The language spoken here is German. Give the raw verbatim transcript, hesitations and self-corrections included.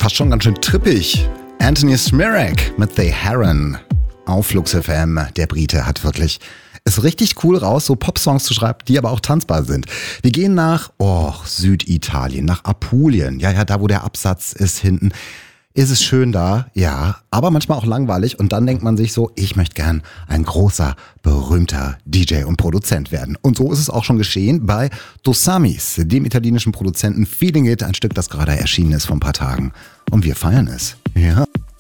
fast schon ganz schön trippig. Anthony Smirek mit The Heron auf Flux F M. Der Brite hat wirklich es richtig cool raus, so Popsongs zu schreiben, die aber auch tanzbar sind. Wir gehen nach oh, Süditalien, nach Apulien. Ja, ja, da wo der Absatz ist hinten. Ist es schön da? Ja, aber manchmal auch langweilig. Und dann denkt man sich so, ich möchte gern ein großer, berühmter D J und Produzent werden. Und so ist es auch schon geschehen bei Dosamis, dem italienischen Produzenten Feeling It, ein Stück, das gerade erschienen ist vor ein paar Tagen. Und wir feiern es. Ja.